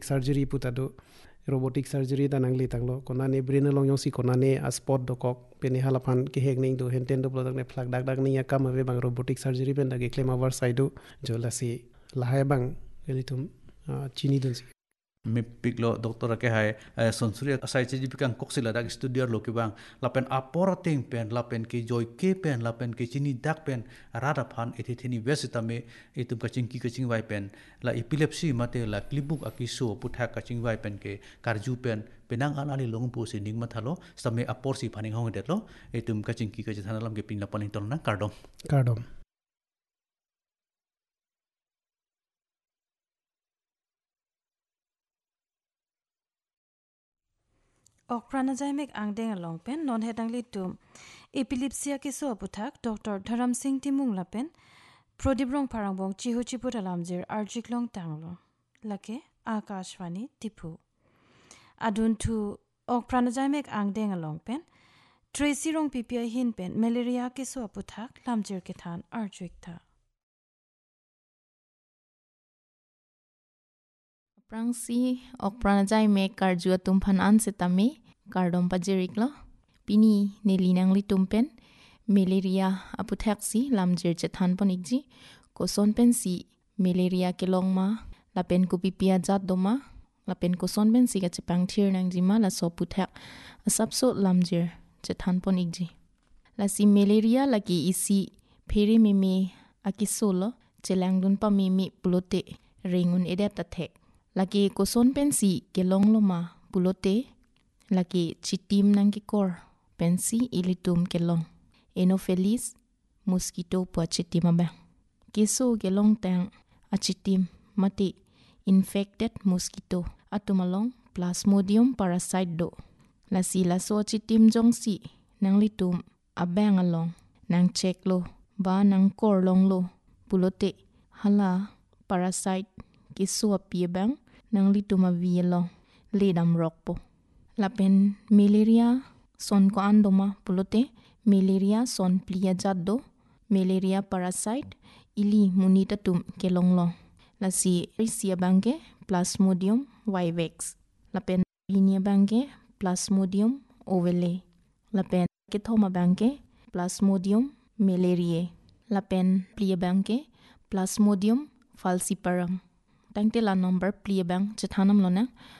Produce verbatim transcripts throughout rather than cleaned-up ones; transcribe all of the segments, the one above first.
surgery putado robotic surgery da nangli tanglo konane brain long yong si konane a spot dokok peni halapan ke hegning do henten do product ne flak dak dak ni yakam ave bang robotic surgery ben da ge claim over side do jolasi lahai bang elitum chini dun si me piklo doctor ke hai sonsuri asai chi pikang koksila dak studio lo ke bang lapen aporoting pen lapen ke joy ke pen lapen ke chini dak pen rada phan ethithini vesita me etum ka chingki ka chingwai pen la epilepsy mate la klibuk akiso putha ka chingwai pen ke karju pen penang anali longpu si ningma thalo same aporsi phaning hong detlo etum ka chingki ka jthanalam ke pin lapaning tolna kardom kardom ok pranajaimek angdeng along pen non hedangli tum epilepsy ke so aputhak Doctor Dharam Singh Timung lapen prodibrong parangbong chihu chipu dalamjir arjiklong tanglo lake akashwani tipu adun thu ok pranajaimek angdeng along pen Tracy rong ppi hin pen malaria ke so aputhak lamjir ke than arjikta prangsi ok pranajaimek karju tumphan an setame kardom pajiriklo pini nelinang li tumpen malaria aputhak si lamjir che than ponikji koson pen si malaria ke longma lapen ku pipia jat doma lapen koson pen si ga chepang thir nang jima la so puthak asapso lamjir che than ponikji la si malaria laki isi pheri mimi akisolo chelang dun pa mimi pulote ringun edep ta thek laki koson pensi kelong loma pulote laki chitim nang ki kor pensi ilitum kelong Anopheles mosquito po chitim ba keso kelong tang achitim mati infected mosquito atumalong plasmodium parasite do la si la so chitim jong si nang litum abang along nang check lo ba nang kor long lo pulote hala parasite keso apie bang nang lituma vielo ledam rokpo lapen malaria son ko andoma pulote malaria son plia jaddo malaria parasite ili munita tum kelonglo la si risia bange plasmodium vivax lapen inia bange plasmodium ovale lapen kethoma bange plasmodium malariae lapen plia bange plasmodium falciparum tangte la number plia bang chethanam lona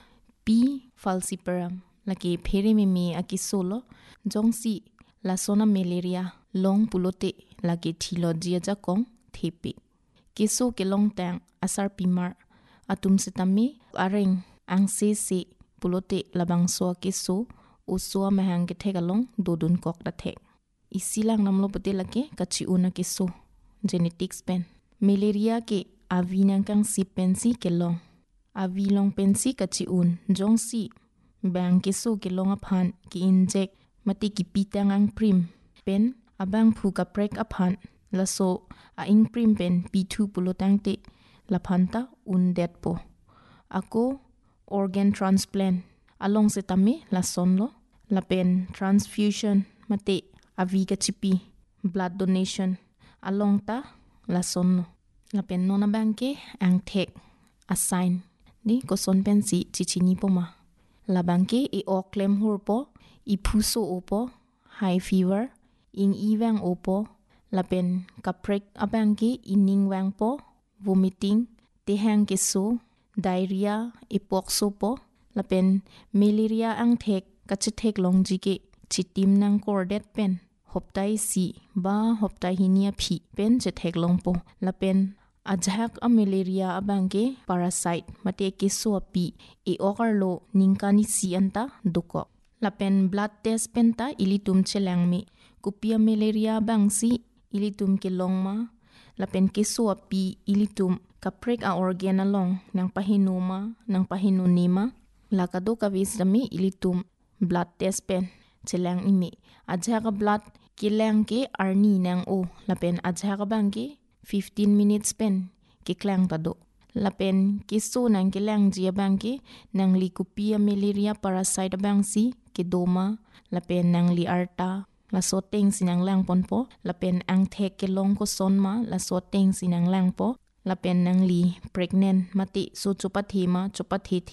p falciparum laki phere mimi akisolo jongsi la sona malaria long pulote laki thilo jia jakong thepe keso kelong tang asar pimar atum setami areng angse se pulote labang so keso uso mahang ke thegalong dodun kok da thek isilang namlo pote lake kachi una keso genetics pen malaria ke avinang kang si pensi kelong avilong pensi kachi un jongsi bang keso kelong aphan ki inject mati ki pitang ang prim pen abang phu ka prek aphan laso a ing prim pen p two pulotang te laphanta un det po ako organ transplant along se tame la sonlo la pen transfusion mate avi ka chipi blood donation along ta la sonno la pen nona banke ang thek assign ni ko son pen si chichini poma la banke e oklem hurpo i phuso opo high fever ing iwang opo la pen kaprek abanke ining wang po vomiting te hang ke so diarrhea epok so po la pen malaria ang thek kache thek longji ke chitim nang kordet pen hoptai si ba hoptai hinia phi pen che thek longpo la pen ajhak a malaria abange parasite mate ke so pi e okarlo ningkani si anta doko la pen blood test penta ilitum chelang mi kupia malaria bangsi ilitum ke longma la pen ke so pi ilitum kaprek a organ along nang pahinoma nang pahinonima la kado ka visami ilitum blood test pen chelang imi ajhak blood kilang ke arni nang o la pen ajhak bangke fifteen minutes pen ke klang tado la pen ke so nang ke lang jia bangke nang li kupia malaria parasite bangsi ke doma la pen nang li arta la so teng sinang lang ponpo la pen ang thek ke long ko sonma la so teng sinang lang po la pen nang li pregnant mati so chupathi ma chupathi